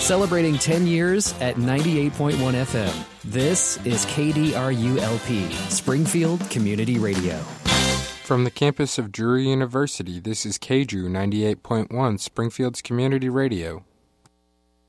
Celebrating 10 years at 98.1 FM. This is KDRU-LP, Springfield Community Radio. From the campus of Drury University, this is KDRU 98.1, Springfield's Community Radio.